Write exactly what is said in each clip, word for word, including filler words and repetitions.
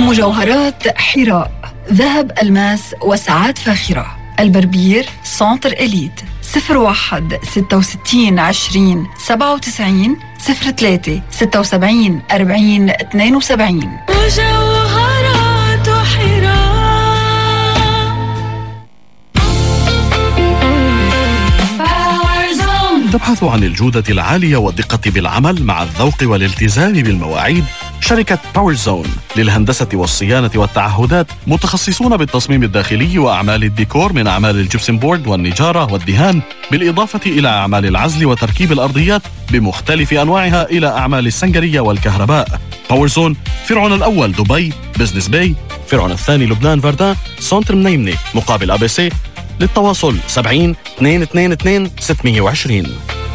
مجوهرات حراء، ذهب، ألماس وساعات فاخرة. البربير سنتر إليت. صفر واحد ستة وستين عشرين سبعة وتسعين صفر ثلاثة ستة وسبعين أربعين اثنين وسبعين. مجوهرات حراء. تبحث عن الجودة العالية والدقة بالعمل مع الذوق والالتزام بالمواعيد؟ شركة باور زون للهندسة والصيانة والتعهدات متخصصون بالتصميم الداخلي وأعمال الديكور من أعمال الجبسن بورد والنجارة والدهان، بالإضافة إلى أعمال العزل وتركيب الأرضيات بمختلف أنواعها إلى أعمال السنجرية والكهرباء. باور زون فرعون الأول دبي بزنس باي، فرعون الثاني لبنان فردان، سنتر منيمني مقابل أبي سي. للتواصل سبعين اثنين اثنين اثنين ستمية وعشرين.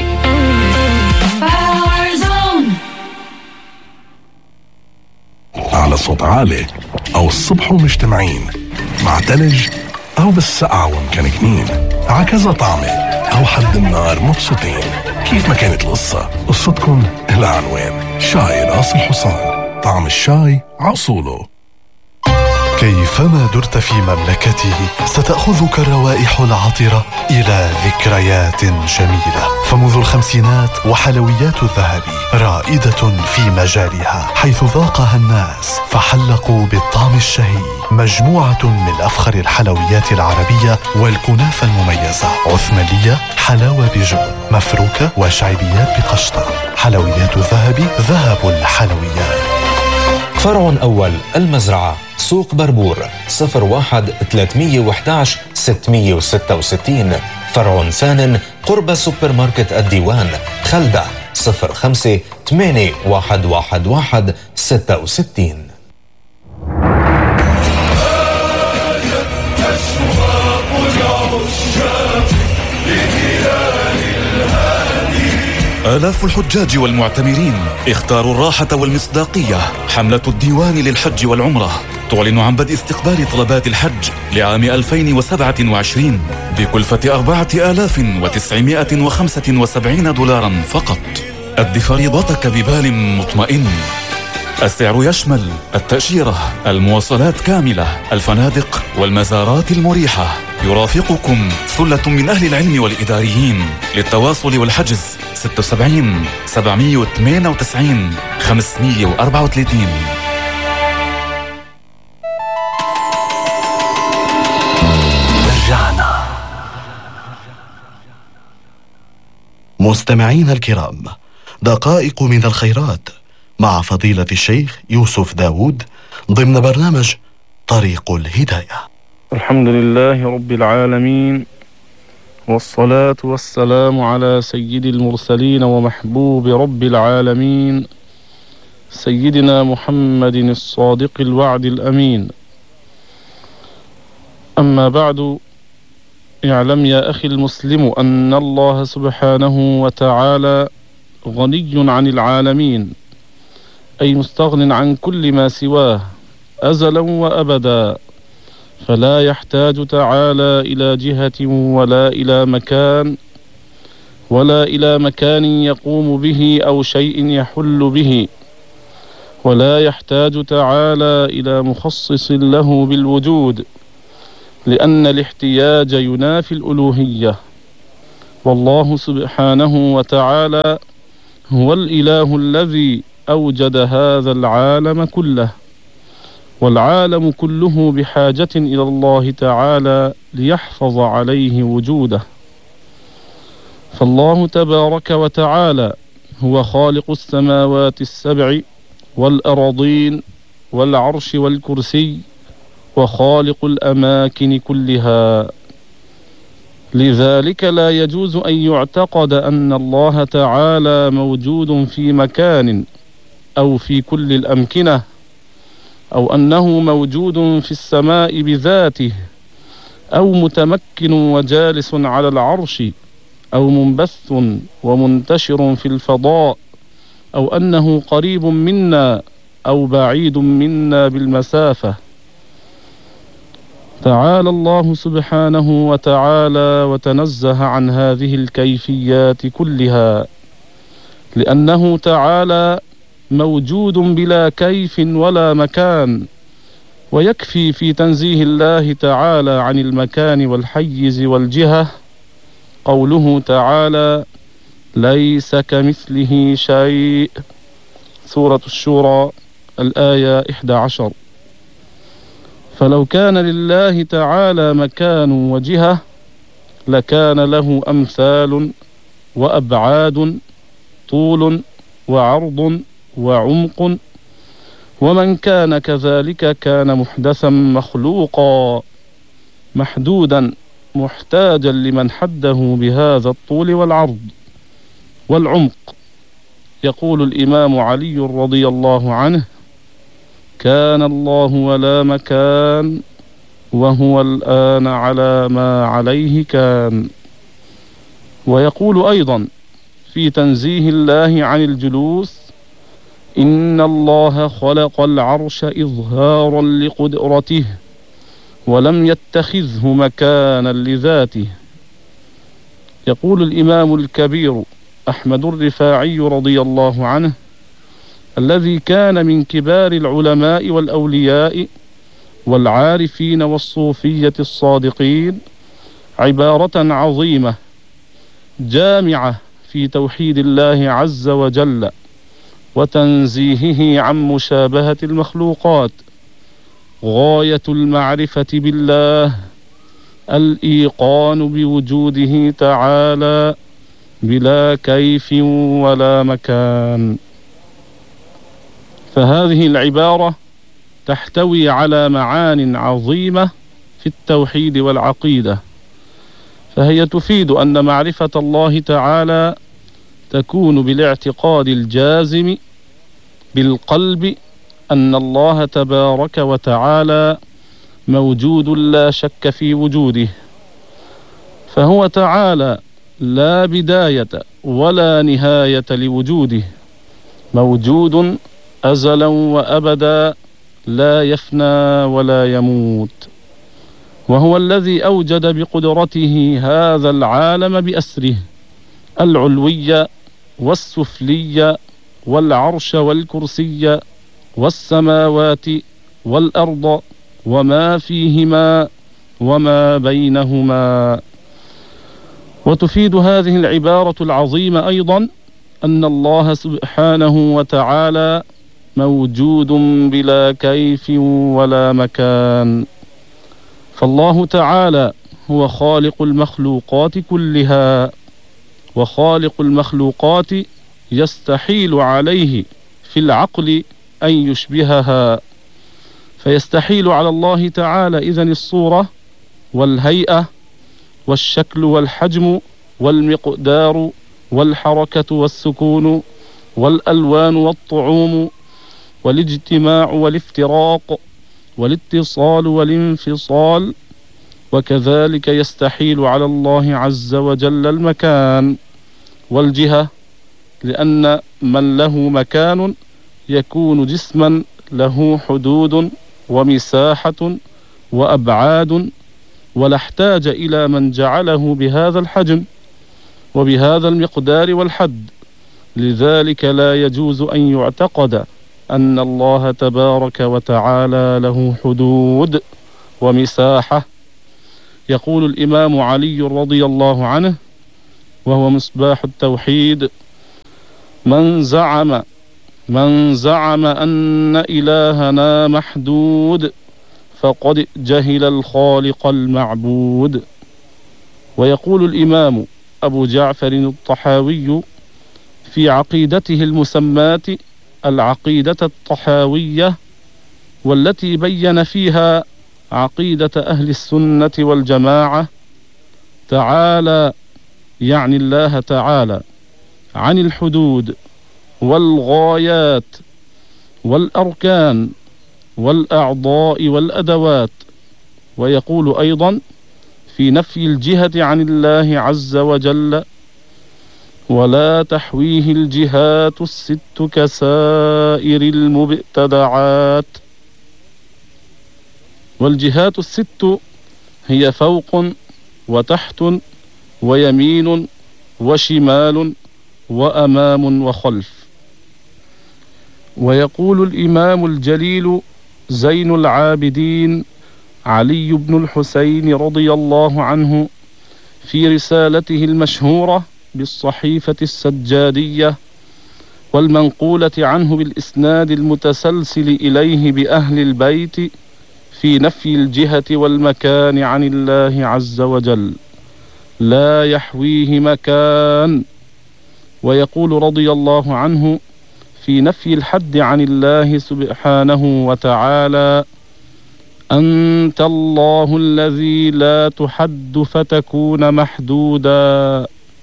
على صوت عالي أو الصبح ومجتمعين مع تلج أو بالسقعة ومكنكنين، عكذا طعمة أو حد النار مبسوطين. كيف ما كانت القصة، قصتكم إلى عنوان شاي راس الحصان، طعم الشاي عصوله. كيفما درت في مملكته ستأخذك الروائح العطرة إلى ذكريات جميلة. فمنذ الخمسينات وحلويات الذهب رائدة في مجالها، حيث ذاقها الناس فحلقوا بالطعم الشهي. مجموعة من أفخر الحلويات العربية والكنافة المميزة، عثمانية، حلاوة بجبن، مفروكة وشعبيات بقشطة. حلويات الذهب، ذهب الحلويات. فرع أول المزرعة، سوق بربور، صفر واحد ثلاثمية وإحداعش ستمية وستة وستين. فرع ثان قرب سوبر ماركت الديوان، خلدة، صفر خمسة ثمانية واحد واحد واحد ستة وستين. آلاف الحجاج والمعتمرين اختاروا الراحة والمصداقية. حملة الديوان للحج والعمرة تعلن عن بدء استقبال طلبات الحج لعام ألفين وسبعة وعشرين بكلفة أربعة آلاف وتسعمائة وخمسة وسبعين دولارا فقط. أد فريضتك ببال مطمئن. السعر يشمل التأشيرة، المواصلات كاملة، الفنادق والمزارات المريحة. يرافقكم ثلة من أهل العلم والإداريين. للتواصل والحجز ستة وسبعين سبعمية وثمانية وتسعين خمسمية وأربعة وثلاثين. رجعنا. مستمعين الكرام، دقائق من الخيرات مع فضيلة الشيخ يوسف داود ضمن برنامج طريق الهداية. الحمد لله رب العالمين، والصلاة والسلام على سيد المرسلين ومحبوب رب العالمين سيدنا محمد الصادق الوعد الأمين. أما بعد، اعلم يا أخي المسلم أن الله سبحانه وتعالى غني عن العالمين، أي مستغن عن كل ما سواه أزلا وأبدا، فلا يحتاج تعالى إلى جهة ولا إلى مكان ولا إلى مكان يقوم به أو شيء يحل به، ولا يحتاج تعالى إلى مخصص له بالوجود، لأن الاحتياج ينافي الألوهية. والله سبحانه وتعالى هو الإله الذي أوجد هذا العالم كله، والعالم كله بحاجة إلى الله تعالى ليحفظ عليه وجوده. فالله تبارك وتعالى هو خالق السماوات السبع والأراضين والعرش والكرسي، وخالق الأماكن كلها. لذلك لا يجوز أن يعتقد أن الله تعالى موجود في مكان أو في كل الأمكنة، أو أنه موجود في السماء بذاته، أو متمكن وجالس على العرش، أو منبث ومنتشر في الفضاء، أو أنه قريب منا أو بعيد منا بالمسافة. تعالى الله سبحانه وتعالى وتنزه عن هذه الكيفيات كلها، لأنه تعالى موجود بلا كيف ولا مكان، ويكفي في تنزيه الله تعالى عن المكان والحيز والجهة قوله تعالى: ليس كمثله شيء، سورة الشورى الآية إحدى عشر. فلو كان لله تعالى مكان وجهة لكان له أمثال وأبعاد، طول وعرض وعمق، ومن كان كذلك كان محدثا مخلوقا محدودا محتاجا لمن حده بهذا الطول والعرض والعمق. يقول الإمام علي رضي الله عنه: كان الله ولا مكان، وهو الآن على ما عليه كان. ويقول أيضا في تنزيه الله عن الجلوس: إن الله خلق العرش إظهارا لقدرته ولم يتخذه مكانا لذاته. يقول الإمام الكبير أحمد الرفاعي رضي الله عنه، الذي كان من كبار العلماء والأولياء والعارفين والصوفية الصادقين، عبارة عظيمة جامعة في توحيد الله عز وجل وتنزيهه عن مشابهة المخلوقات: غاية المعرفة بالله الإيقان بوجوده تعالى بلا كيف ولا مكان. فهذه العبارة تحتوي على معان عظيمة في التوحيد والعقيدة، فهي تفيد أن معرفة الله تعالى تكون بالاعتقاد الجازم بالقلب أن الله تبارك وتعالى موجود لا شك في وجوده، فهو تعالى لا بداية ولا نهاية لوجوده، موجود أزلا وأبدا، لا يفنى ولا يموت، وهو الذي أوجد بقدرته هذا العالم بأسره العلوي والسفلي والعرش والكرسي والسماوات والأرض وما فيهما وما بينهما. وتفيد هذه العبارة العظيمة أيضا أن الله سبحانه وتعالى موجود بلا كيف ولا مكان، فالله تعالى هو خالق المخلوقات كلها، وخالق المخلوقات يستحيل عليه في العقل أن يشبهها، فيستحيل على الله تعالى إذن الصورة والهيئة والشكل والحجم والمقدار والحركة والسكون والألوان والطعوم والاجتماع والافتراق والاتصال والانفصال. وكذلك يستحيل على الله عز وجل المكان والجهة، لأن من له مكان يكون جسما له حدود ومساحة وأبعاد، ولا احتاج إلى من جعله بهذا الحجم وبهذا المقدار والحد. لذلك لا يجوز أن يعتقد أن الله تبارك وتعالى له حدود ومساحة. يقول الإمام علي رضي الله عنه وهو مصباح التوحيد: من زعم من زعم أن إلهنا محدود فقد جهل الخالق المعبود. ويقول الإمام أبو جعفر الطحاوي في عقيدته المسماة العقيدة الطحاوية، والتي بين فيها عقيدة أهل السنة والجماعة: تعالى يعني الله تعالى عن الحدود والغايات والأركان والأعضاء والأدوات. ويقول أيضا في نفي الجهة عن الله عز وجل: ولا تحويه الجهات الست كسائر المبتدعات. والجهات الست هي فوق وتحت ويمين وشمال وأمام وخلف. ويقول الإمام الجليل زين العابدين علي بن الحسين رضي الله عنه في رسالته المشهورة بالصحيفة السجادية والمنقولة عنه بالإسناد المتسلسل إليه بأهل البيت في نفي الجهة والمكان عن الله عز وجل لا يحويه مكان. ويقول رضي الله عنه في نفي الحد عن الله سبحانه وتعالى: أنت الله الذي لا تحد فتكون محدودا،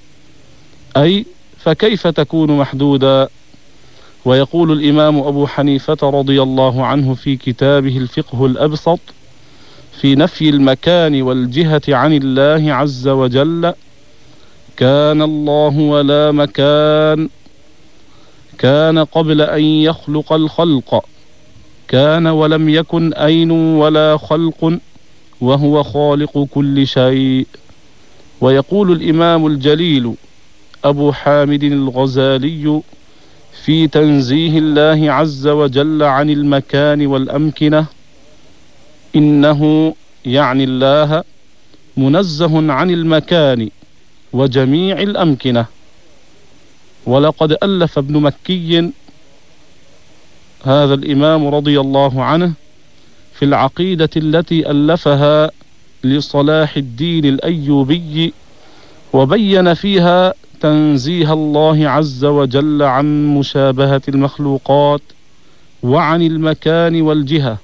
أي فكيف تكون محدودا؟ ويقول الإمام أبو حنيفة رضي الله عنه في كتابه الفقه الأبسط في نفي المكان والجهة عن الله عز وجل: كان الله ولا مكان، كان قبل أن يخلق الخلق، كان ولم يكن أين ولا خلق، وهو خالق كل شيء. ويقول الإمام الجليل أبو حامد الغزالي في تنزيه الله عز وجل عن المكان والأمكنة: إنه يعني الله منزه عن المكان وجميع الأمكنة. ولقد ألف ابن مكي هذا الإمام رضي الله عنه في العقيدة التي ألفها لصلاح الدين الأيوبي، وبين فيها تنزيه الله عز وجل عن مشابهة المخلوقات وعن المكان والجهة.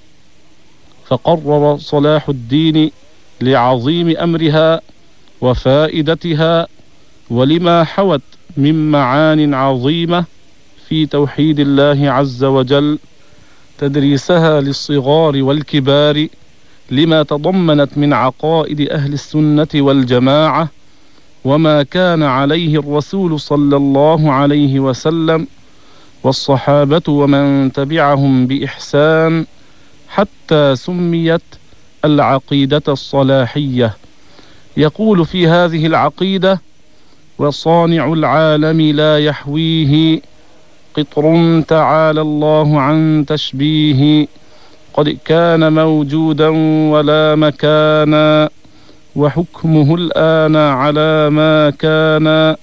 فقرر صلاح الدين لعظيم أمرها وفائدتها ولما حوت من معان عظيمة في توحيد الله عز وجل تدريسها للصغار والكبار، لما تضمنت من عقائد أهل السنة والجماعة وما كان عليه الرسول صلى الله عليه وسلم والصحابة ومن تبعهم بإحسان، حتى سميت العقيدة الصلاحية. يقول في هذه العقيدة: وصانع العالم لا يحويه قطر تعالى الله عن تشبيه، قد كان موجودا ولا مكانا، وحكمه الآن على ما كان،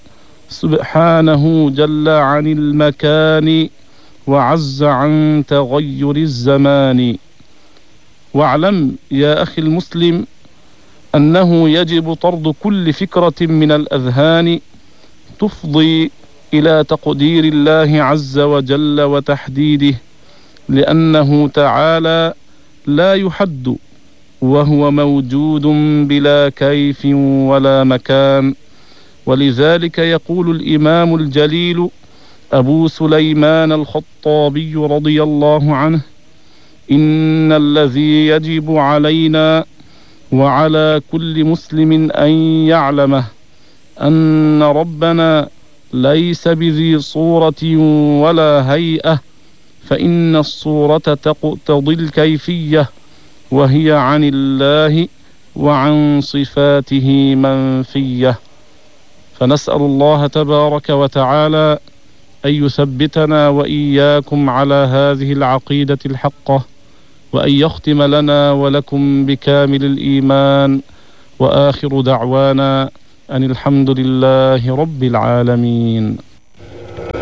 سبحانه جل عن المكان وعز عن تغير الزمان. واعلم يا أخي المسلم أنه يجب طرد كل فكرة من الأذهان تفضي إلى تقدير الله عز وجل وتحديده، لأنه تعالى لا يحد، وهو موجود بلا كيف ولا مكان. ولذلك يقول الإمام الجليل أبو سليمان الخطابي رضي الله عنه: إن الذي يجب علينا وعلى كل مسلم أن يعلمه أن ربنا ليس بذي صورة ولا هيئة، فإن الصورة تقتضي الكيفية، وهي عن الله وعن صفاته منفية. فنسأل الله تبارك وتعالى أن يثبتنا وإياكم على هذه العقيدة الحقة، وأن يختم لنا ولكم بكامل الإيمان. وآخر دعوانا أن الحمد لله رب العالمين.